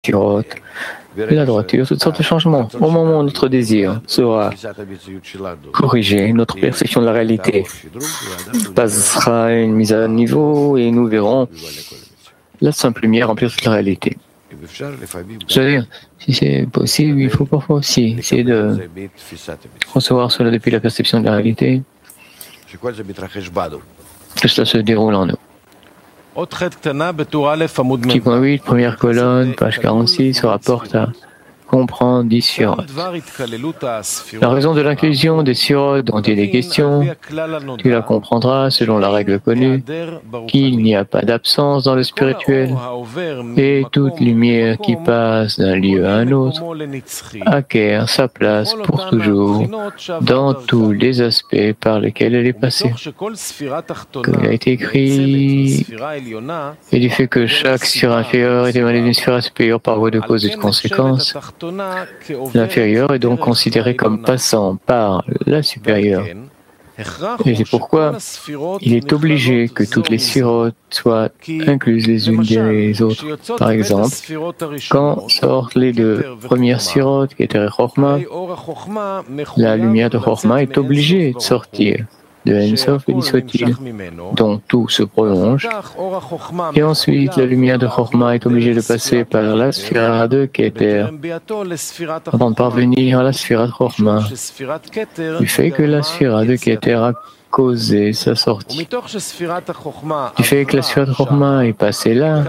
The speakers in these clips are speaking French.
sphirotes, la droiture, toutes sortes de changements. Au moment où notre désir sera corrigé, notre perception de la réalité passera une mise à niveau et nous verrons la simple lumière remplir toute la réalité. C'est-à-dire, si c'est possible, il faut parfois aussi essayer de recevoir cela depuis la perception de la réalité. Que cela se déroule en nous. Petit point 8, première colonne, page 46, se rapporte à comprendre 10 sphirotes. La raison de l'inclusion des sphirotes dont il est question, tu la comprendras selon la règle connue, qu'il n'y a pas d'absence dans le spirituel et toute lumière qui passe d'un lieu à un autre acquiert sa place pour toujours dans tous les aspects par lesquels elle est passée. Comme il a été écrit, et du fait que chaque sphère inférieure est émanée d'une sphère supérieure par voie de cause et de conséquence, l'inférieur est donc considéré comme passant par la supérieure. Et c'est pourquoi il est obligé que toutes les sphirotes soient incluses les unes des autres. Par exemple, quand sortent les deux premières sphirotes, Keter et Chokhmah, la lumière de Chokhmah est obligée de sortir de Ein-Sof et soit-il, dont tout se prolonge. Et ensuite, la lumière de Chokhmah est obligée de passer par la sphère de Keter avant de parvenir à la sphère de Chokhmah, du fait que la sphère de Keter a causé sa sortie. Du fait que la sphère de Chokhmah est passée là,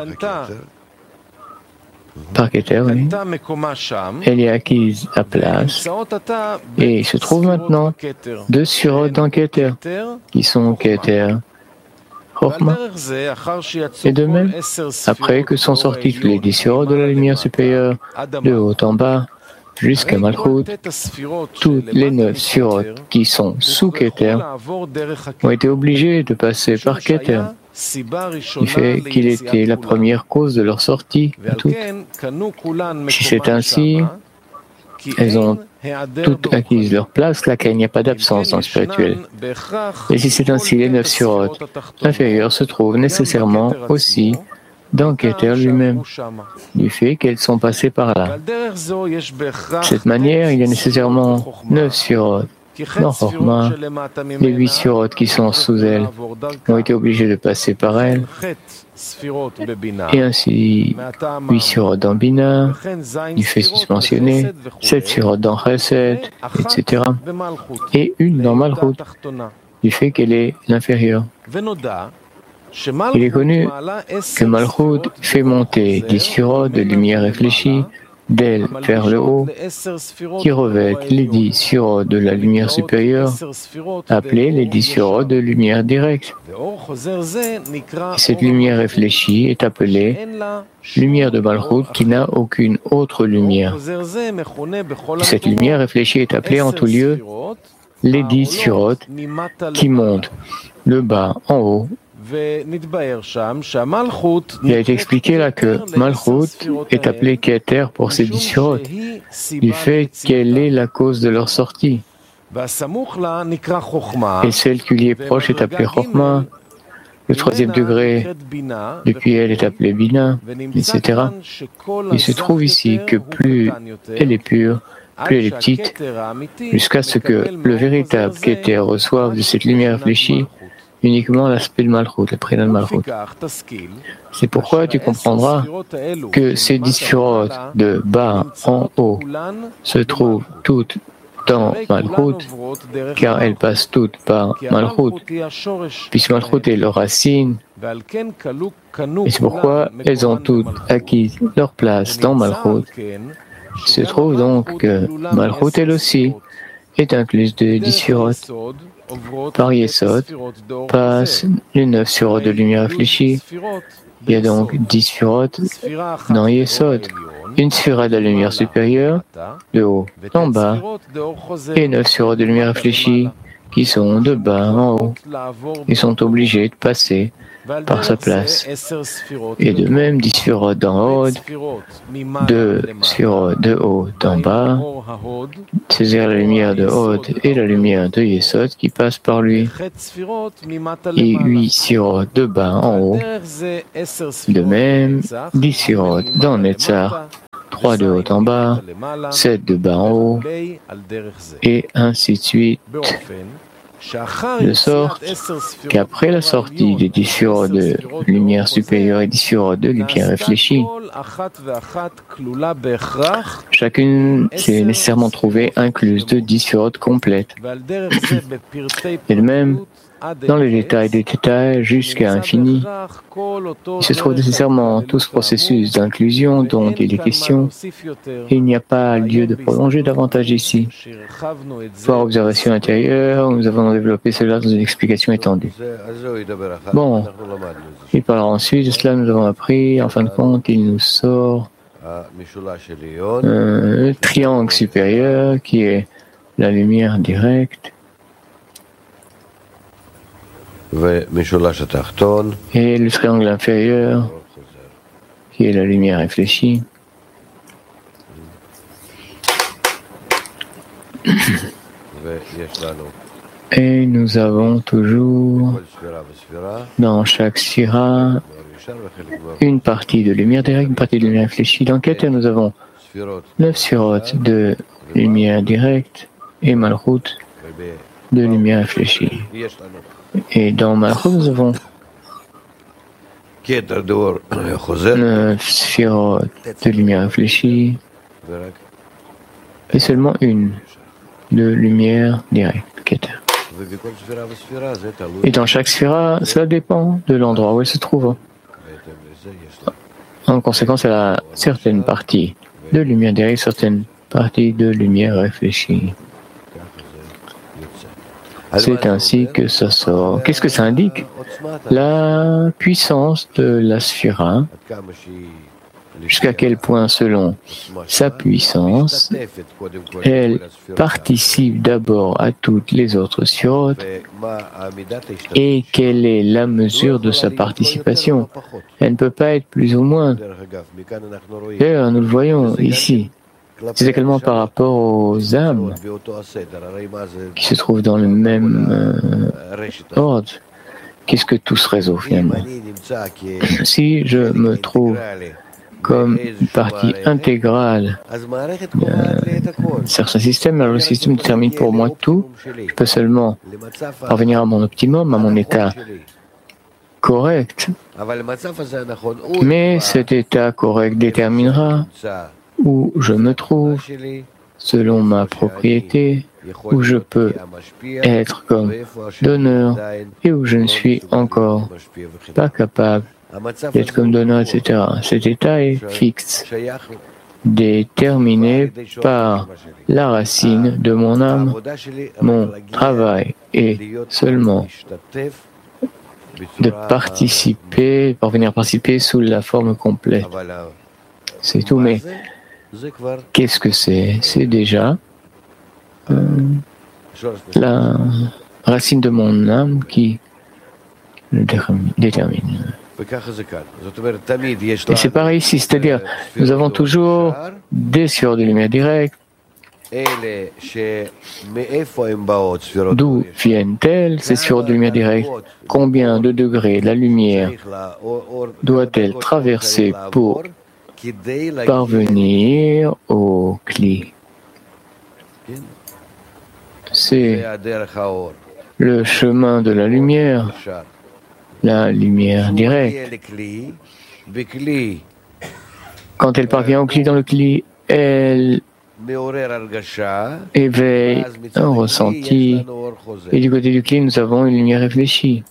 par Keter, oui. Elle est acquise à place et il se trouve maintenant deux sphirotes dans Keter qui sont Keter, Chokhmah. Et de même, après que sont sortis tous les 10 sphirotes de la lumière supérieure de haut en bas jusqu'à Malchut, toutes les 9 sphirotes qui sont sous Keter ont été obligées de passer par Keter, du fait qu'il était la première cause de leur sortie à toutes. Si c'est ainsi, elles ont toutes acquis leur place, là qu'il n'y a pas d'absence dans le spirituel. Et si c'est ainsi, les 9 sphirotes inférieures se trouvent nécessairement aussi dans Keter lui-même, du fait qu'elles sont passées par là. De cette manière, il y a nécessairement 9 sphirotes dans Chokhmah. Les 8 sphirotes qui sont sous elle ont été obligés de passer par elle, et ainsi 8 sphirotes dans Bina, du fait suspensionné, 7 sphirotes dans Chesed, etc. Et une dans Malchut, du fait qu'elle est l'inférieure. Il est connu que Malchut fait monter 10 sphirotes de lumière réfléchie d'elle vers le haut, qui revêtent les 10 sphirotes de la lumière supérieure, appelées les 10 sphirotes de lumière directe. Cette lumière réfléchie est appelée lumière de Malchut qui n'a aucune autre lumière. Cette lumière réfléchie est appelée en tout lieu les 10 sphirotes qui montent le bas en haut. Il a été expliqué là que Malchut est appelée Keter pour ses 10 sphirotes, du fait qu'elle est la cause de leur sortie. Et celle qui lui est proche est appelée Chokhmah. Le troisième degré, depuis elle est appelée Bina, etc. Il se trouve ici que plus elle est pure, plus elle est petite, jusqu'à ce que le véritable Keter reçoive de cette lumière réfléchie uniquement l'aspect de Malchut, le prénom de Malchut. C'est pourquoi tu comprendras que ces 10 sphirotes de bas en haut se trouvent toutes dans Malchut, car elles passent toutes par Malchut, puisque Malchut est leur racine, et c'est pourquoi elles ont toutes acquis leur place dans Malchut. Il se trouve donc que Malchut, elle aussi, est incluse de 10 sphirotes. Par Yesod passent les 9 sphirotes de lumière réfléchie. Il y a donc 10 sphirotes dans Yesod. Une sphira de la lumière supérieure, de haut en bas, et 9 sphirotes de lumière réfléchie qui sont de bas en haut. Ils sont obligés de passer par sa place. Et de même, 10 sphirotes d'en haut, 2 sphirotes de haut en bas, c'est-à-dire la lumière de haut et la lumière de Yesod qui passent par lui, et 8 sphirotes de bas en haut. De même, 10 sphirotes dans Netzach 3 de haut en bas, 7 de bas en haut, et ainsi de suite, de sorte qu'après la sortie des 10 sphérotes de lumière supérieure et 10 sphérotes de lumière réfléchie, chacune s'est nécessairement trouvée incluse de 10 sphérotes complètes. Et de même, dans les détails des détails jusqu'à l'infini, il se trouve nécessairement tout ce processus d'inclusion dont il est question, et il n'y a pas lieu de prolonger davantage ici. Par observation intérieure, nous avons développé cela dans une explication étendue. Bon, il parlera ensuite de cela, nous avons appris, en fin de compte, il nous sort un triangle supérieur qui est la lumière directe, et le triangle inférieur, qui est la lumière réfléchie. Et nous avons toujours, dans chaque sphira, une partie de lumière directe, une partie de lumière réfléchie. Dans Keter, nous avons 9 sphirotes de lumière directe et Malchut de lumière réfléchie. Et dans Malchut, nous avons 9 sphirotes de lumière réfléchie et seulement une de lumière directe, Keter. Et dans chaque sphira, cela dépend de l'endroit où elle se trouve. En conséquence, elle a certaines parties de lumière directe, certaines parties de lumière réfléchie. C'est ainsi que ça sort. Qu'est-ce que ça indique? La puissance de la sphira, jusqu'à quel point, selon sa puissance, elle participe d'abord à toutes les autres sphirotes, et quelle est la mesure de sa participation? Elle ne peut pas être plus ou moins. D'ailleurs, nous le voyons ici. C'est également par rapport aux âmes qui se trouvent dans le même ordre. Qu'est-ce que tout ce réseau finalement? Si je me trouve comme une partie intégrale d'un certain système, alors le système détermine pour moi tout. Je peux seulement parvenir à mon optimum, à mon état correct. Mais cet état correct déterminera où je me trouve, selon ma propriété, où je peux être comme donneur et où je ne suis encore pas capable d'être comme donneur, etc. Cet état est fixe, déterminé par la racine de mon âme. Mon travail est seulement de participer, parvenir à participer sous la forme complète. C'est tout, mais qu'est-ce que c'est? C'est déjà la racine de mon âme qui le détermine. Et c'est pareil ici, c'est-à-dire nous avons toujours des sphères de lumière directe. D'où viennent-elles ces sphères de lumière directe? Combien de degrés la lumière doit-elle traverser pour parvenir au Kli? C'est le chemin de la lumière directe. Quand elle parvient au Kli, dans le Kli, elle éveille un ressenti. Et du côté du Kli, nous avons une lumière réfléchie.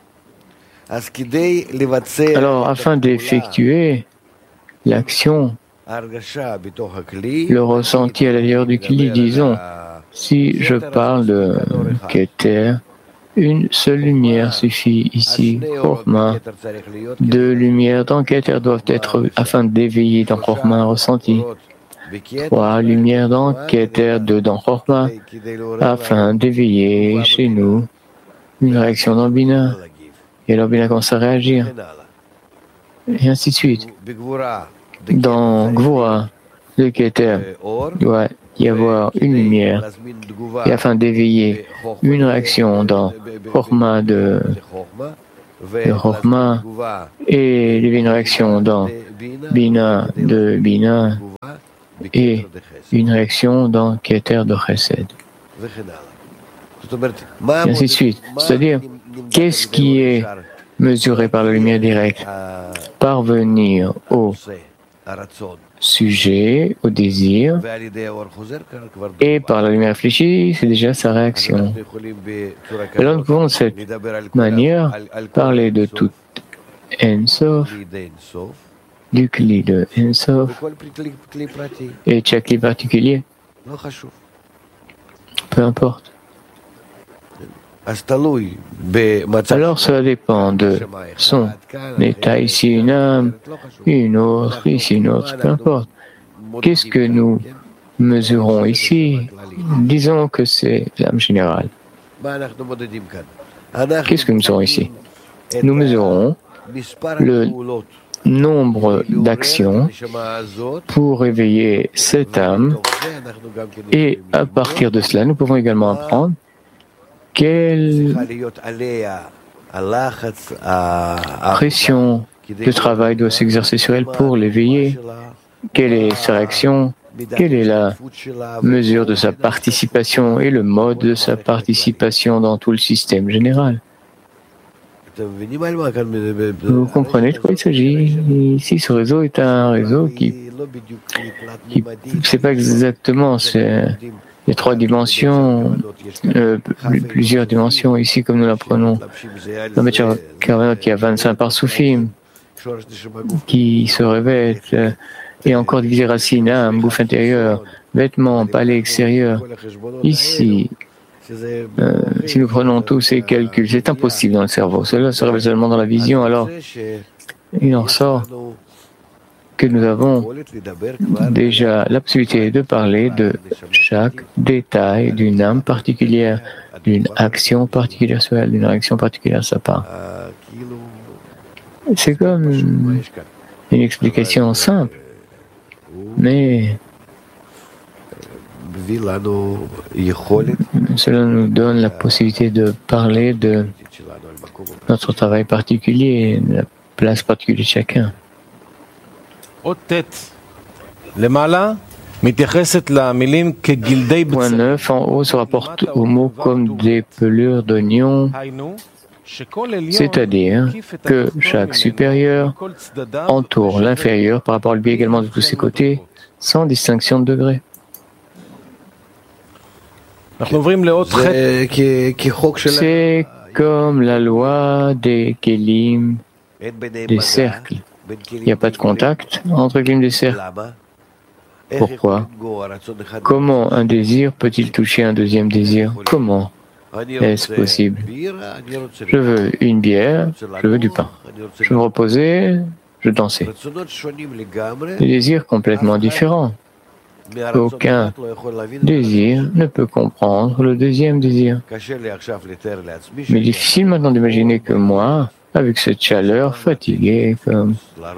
Alors, afin d'effectuer l'action, le ressenti à l'intérieur du Kli, disons, si je parle de Keter, une seule lumière suffit ici, Chorma. 2 lumières dans Keter doivent être, afin d'éveiller dans Chorma un ressenti. 3 lumières dans Keter, 2 dans Chorma, afin d'éveiller chez nous une réaction dans Bina. Et alors Bina commence à réagir. Et ainsi de suite. Dans Gvura, le Keter doit y avoir une lumière, et afin d'éveiller une réaction dans Chorma de Chorma, et d'éveiller une réaction dans Bina de Bina, et une réaction dans Keter de Chesed. Et ainsi de suite. C'est-à-dire, qu'est-ce qui est mesuré par la lumière directe? Parvenir au sujet, au désir, et par la lumière réfléchie, c'est déjà sa réaction. Alors nous pouvons de cette manière parler de tout Ensof, du Kli de Ensof, et chaque Kli particulier, peu importe. Alors cela dépend de son état, ici une âme, une autre, ici une autre, peu importe. Qu'est-ce que nous mesurons ici? Disons que c'est l'âme générale. Qu'est-ce que nous mesurons ici? Nous mesurons le nombre d'actions pour réveiller cette âme, et à partir de cela, nous pouvons également apprendre quelle pression de travail doit s'exercer sur elle pour l'éveiller, quelle est sa réaction, quelle est la mesure de sa participation et le mode de sa participation dans tout le système général. Vous comprenez de quoi il s'agit? Ici, ce réseau est un réseau qui c'est pas exactement, il y a trois dimensions, plusieurs dimensions ici, comme nous l'apprenons. Dans Maître Carvanot, il y a 25 parsoufim qui se revêtent, et encore divisé racine, âme, bouffe intérieure, vêtements, palais extérieur. Ici, si nous prenons tous ces calculs, c'est impossible dans le cerveau. Cela se révèle seulement dans la vision. Alors, il en sort que nous avons déjà la possibilité de parler de chaque détail d'une âme particulière, d'une action particulière sur elle, d'une réaction particulière à sa part. C'est comme une explication simple, mais cela nous donne la possibilité de parler de notre travail particulier, de la place particulière de chacun. Point 9, en haut se rapporte aux mots comme des pelures d'oignons, c'est-à-dire que chaque supérieur entoure l'inférieur par rapport au biais également de tous ses côtés, sans distinction de degré. C'est comme la loi des kelim, des cercles. Il n'y a pas de contact entre kelim des cercles. Pourquoi? Comment un désir peut-il toucher un deuxième désir? Comment est-ce possible? Je veux une bière, je veux du pain. Je veux me reposer, je veux danser. Des désirs complètement différents. Aucun désir ne peut comprendre le deuxième désir. Mais difficile maintenant d'imaginer que moi, avec cette chaleur, fatigué, comme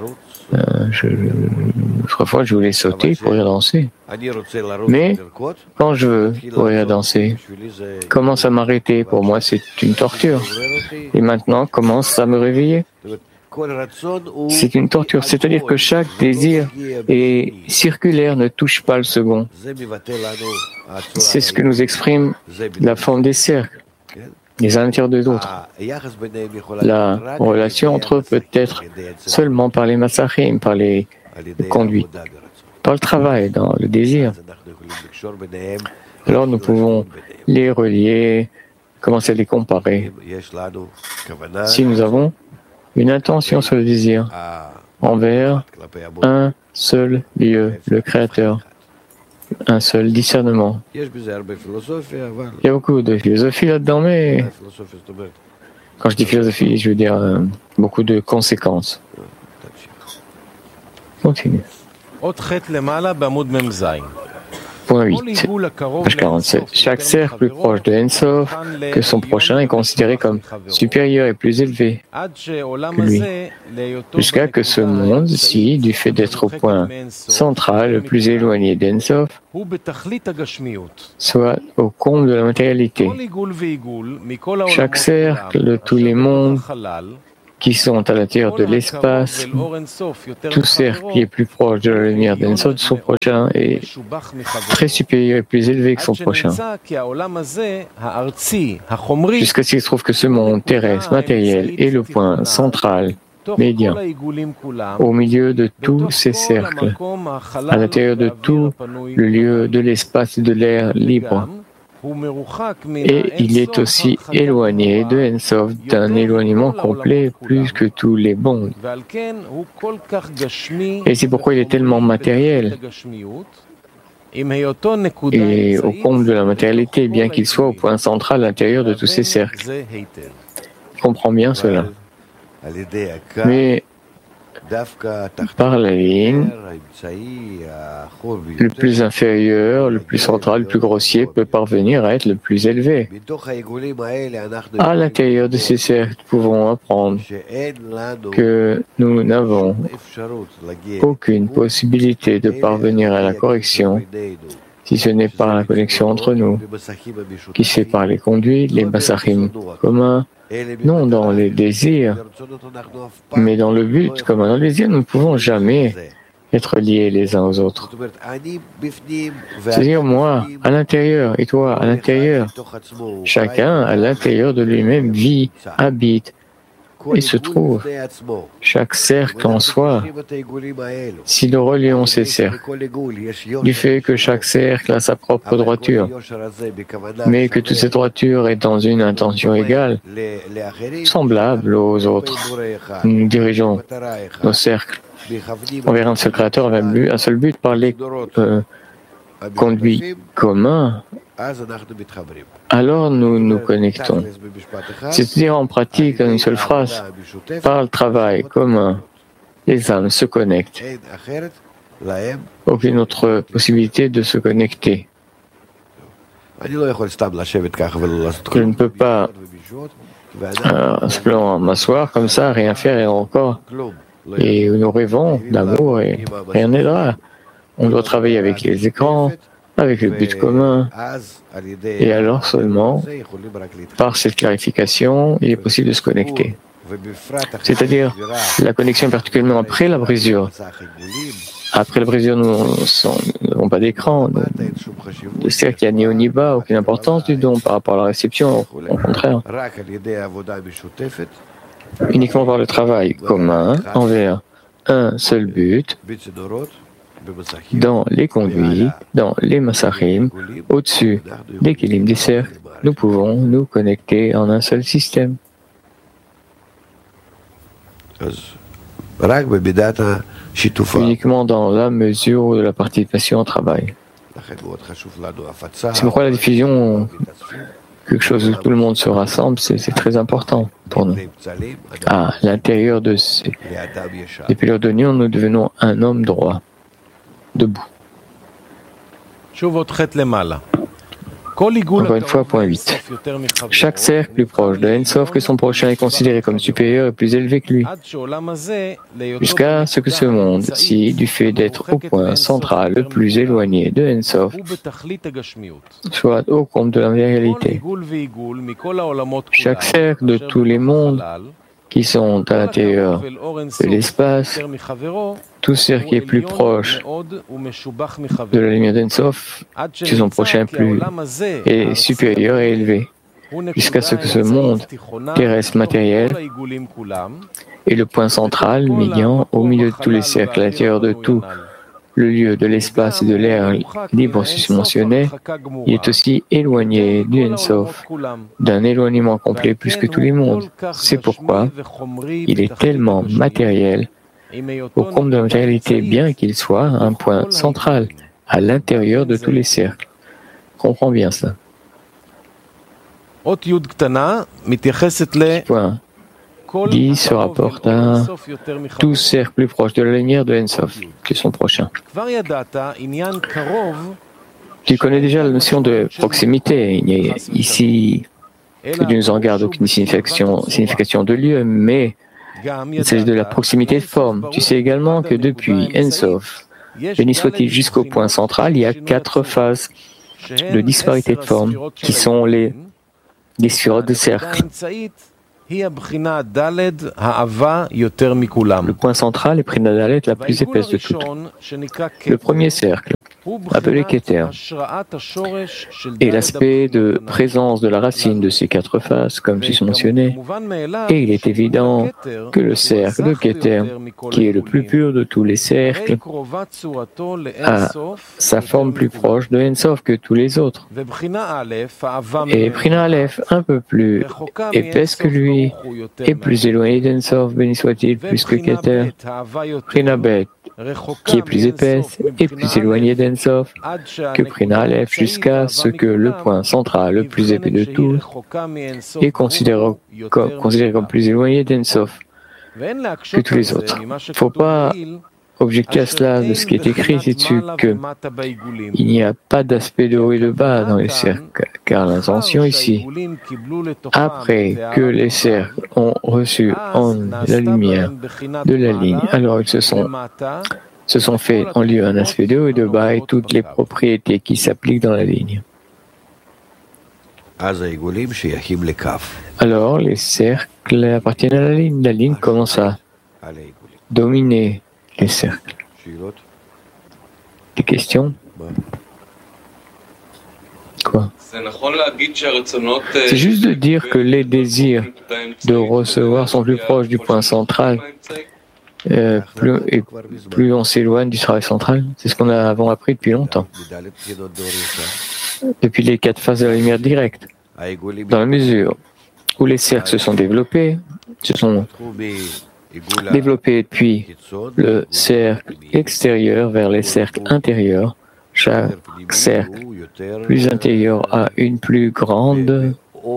autrefois je voulais sauter, courir, danser. Mais quand je veux courir, danser, commence à m'arrêter. Pour moi, c'est une torture. Et maintenant, commence à me réveiller. C'est une torture, c'est-à-dire que chaque désir est circulaire, ne touche pas le second. C'est ce que nous exprime la forme des cercles, les uns à l'intérieur des autres. La relation entre eux peut être seulement par les massachim, par les conduits, par le travail, dans le désir. Alors nous pouvons les relier, commencer à les comparer. Si nous avons une intention sur le désir envers un seul lieu, le Créateur, un seul discernement. Il y a beaucoup de philosophie là-dedans, mais quand je dis philosophie, je veux dire beaucoup de conséquences. Continue. Point 8, page 47. Chaque cercle plus proche de Ensof que son prochain est considéré comme supérieur et plus élevé que lui, jusqu'à que ce monde-ci, du fait d'être au point central le plus éloigné d'Ensof, soit au comble de la matérialité. Chaque cercle de tous les mondes qui sont à l'intérieur de l'espace, tout cercle qui est plus proche de la lumière d'Ensof, son prochain est très supérieur et plus élevé que son prochain. Jusqu'à ce qu'il se trouve que ce monde terrestre matériel est le point central, médian, au milieu de tous ces cercles, à l'intérieur de tout le lieu de l'espace et de l'air libre. Et il est aussi éloigné de Ensof d'un éloignement complet plus que tous les mondes. Et c'est pourquoi il est tellement matériel. Et au comble de la matérialité, bien qu'il soit au point central à l'intérieur de tous ces cercles. Je comprends bien cela. Mais par la ligne, le plus inférieur, le plus central, le plus grossier peut parvenir à être le plus élevé. À l'intérieur de ces cercles, nous pouvons apprendre que nous n'avons aucune possibilité de parvenir à la correction si ce n'est par la connexion entre nous, qui se fait par les conduits, les masachim communs, non dans les désirs, mais dans le but commun. Dans les désirs, nous ne pouvons jamais être liés les uns aux autres. C'est-à-dire moi à l'intérieur et toi à l'intérieur. Chacun à l'intérieur de lui-même vit, habite et se trouve. Chaque cercle en soi, si nous relions ces cercles, du fait que chaque cercle a sa propre droiture, mais que toute cette droiture est dans une intention égale, semblable aux autres, nous dirigeons nos cercles envers un seul créateur, un seul but, par les conduits communs, alors nous nous connectons. C'est-à-dire en pratique, en une seule phrase, par le travail commun, les âmes se connectent. Aucune autre possibilité de se connecter. Je ne peux pas simplement m'asseoir comme ça, rien faire et encore. Et nous rêvons d'amour et rien n'aidera. On doit travailler avec les écrans, avec le but commun. Et alors seulement, par cette clarification, il est possible de se connecter. C'est-à-dire la connexion particulièrement après la brisure. Après la brisure, nous n'avons pas d'écran. C'est-à-dire qu'il n'y a ni haut ni bas, aucune importance du don par rapport à la réception, au contraire. Uniquement par le travail commun envers un seul but, dans les conduits, dans les masachim, au-dessus des kilim des cercles, nous pouvons nous connecter en un seul système. Uniquement dans la mesure de la participation au travail. C'est pourquoi la diffusion, quelque chose où tout le monde se rassemble, c'est très important pour nous. À l'intérieur de ces piliers d'oignon, nous devenons un homme droit, debout. Encore une fois, point 8. Chaque cercle plus proche de Ensof que son prochain est considéré comme supérieur et plus élevé que lui, jusqu'à ce que ce monde-ci, du fait d'être au point central le plus éloigné de Ensof, soit au comble de la réalité. Chaque cercle de tous les mondes qui sont à l'intérieur de l'espace, tout cercle qui est plus proche de la lumière d'Ensof, que son prochain plus est supérieur et élevé, jusqu'à ce que ce monde terrestre matériel est le point central, médian, au milieu de tous les cercles, à l'intérieur de tout le lieu de l'espace et de l'air libre susmentionné, il est aussi éloigné du Ensof, d'un éloignement complet plus que tous les mondes. C'est pourquoi il est tellement matériel, au comble de la matérialité, bien qu'il soit un point central, à l'intérieur de tous les cercles. Comprends bien ça. Point 10 se rapporte à tout cercle plus proche de la lumière de Ensof, qui est son prochain. Tu connais déjà la notion de proximité. Il n'y a ici que Dieu nous en garde aucune signification de lieu, mais il s'agit de la proximité de forme. Tu sais également que depuis Ensof, béni soit-il jusqu'au point central, il y a 4 phases de disparité de forme qui sont les sphirotes de cercle. Le point central est Prina Dalet, la plus épaisse de toutes. Le premier cercle, appelé Keter, est l'aspect de présence de la racine de ces quatre faces, comme si mentionné, et il est évident que le cercle de Keter, qui est le plus pur de tous les cercles, a sa forme plus proche de Ensof que tous les autres. Et Prina Aleph, un peu plus épaisse que lui, et plus éloignée d'Ensof, béni soit-il, plus que Keter. Prina Bet, qui est plus épaisse et plus éloignée d'Ensof que Prina Aleph, jusqu'à ce que le point central, le plus épais de tous, est considéré comme plus éloigné d'Ensof que tous les autres. Il ne faut pas objecter à cela de ce qui est écrit ici-dessus, qu'il n'y a pas d'aspect de haut et de bas dans les cercles, car l'intention ici, après que les cercles ont reçu en la lumière de la ligne, alors ils se sont fait en lieu un aspect de haut et de bas et toutes les propriétés qui s'appliquent dans la ligne. Alors les cercles appartiennent à la ligne. La ligne commence à dominer les cercles. Des questions? Quoi? C'est juste de dire que les désirs de recevoir sont plus proches du point central. Plus on s'éloigne du travail central. C'est ce qu'on a avant appris depuis longtemps. Depuis les quatre phases de la lumière directe. Dans la mesure où les cercles se sont développés depuis le cercle extérieur vers les cercles intérieurs. Chaque cercle plus intérieur a une plus grande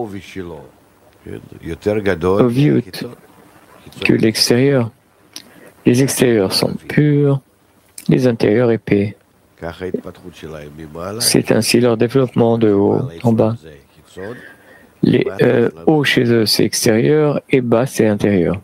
oviyut que l'extérieur. Les extérieurs sont purs, les intérieurs épais. C'est ainsi leur développement de haut en bas. Les hauts chez eux, c'est extérieur, et bas, c'est intérieur.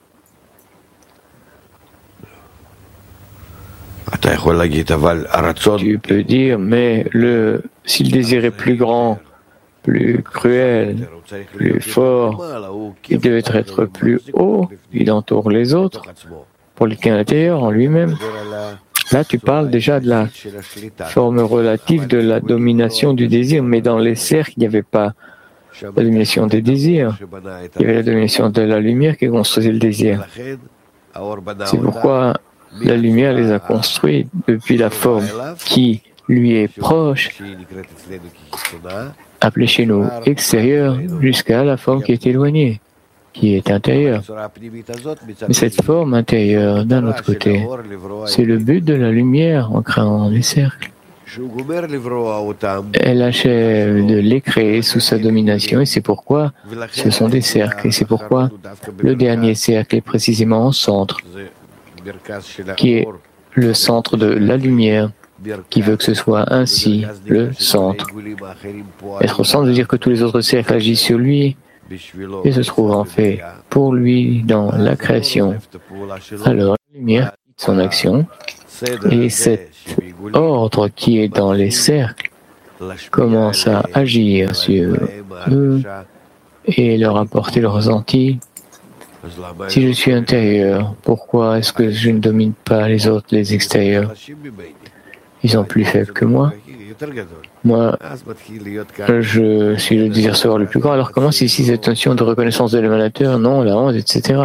Tu peux dire, mais si le désir est plus grand, plus cruel, plus fort, il devait être plus haut, il entoure les autres, pour le cas intérieur, en lui-même. Là, tu parles déjà de la forme relative de la domination du désir, mais dans les cercles, il n'y avait pas la domination des désirs. Il y avait la domination de la lumière qui construisait le désir. C'est pourquoi la lumière les a construits depuis la forme qui lui est proche, appelée chez nous extérieure, jusqu'à la forme qui est éloignée, qui est intérieure. Mais cette forme intérieure, d'un autre côté, c'est le but de la lumière en créant les cercles. Elle achève de les créer sous sa domination et c'est pourquoi ce sont des cercles. Et c'est pourquoi le dernier cercle est précisément au centre, qui est le centre de la lumière, qui veut que ce soit ainsi le centre. Être au centre veut dire que tous les autres cercles agissent sur lui et se trouvent en fait pour lui dans la création. Alors la lumière quitte son action et cet ordre qui est dans les cercles commence à agir sur eux et leur apporter le ressenti. Si je suis intérieur, pourquoi est-ce que je ne domine pas les autres, les extérieurs? Ils sont plus faibles que moi. Moi, je suis le désir recevoir le plus grand. Alors commence ici cette notion de reconnaissance de l'émanateur, non, la honte, etc.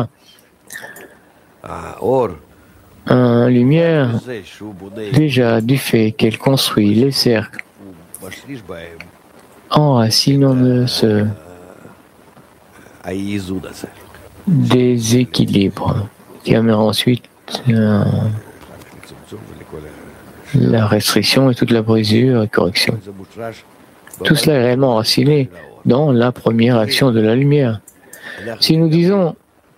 Lumière, déjà du fait qu'elle construit les cercles, enracine en ce déséquilibre qui amènera ensuite la restriction et toute la brisure et correction. Tout cela est réellement enraciné dans la première action de la lumière. Si nous disons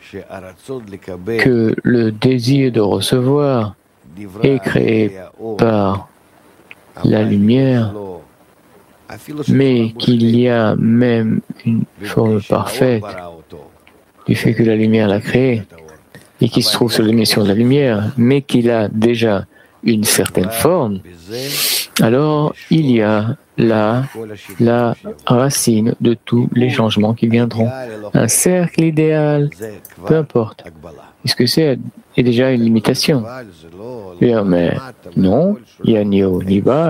que le désir de recevoir est créé par la lumière, mais qu'il y a même une forme parfaite du fait que la lumière l'a créé et qui se trouve sur l'émission de la lumière, mais qu'il a déjà une certaine forme, alors il y a là la racine de tous les changements qui viendront. Un cercle idéal, peu importe. Est-ce que c'est déjà une limitation? Mais non, il n'y a ni haut ni bas.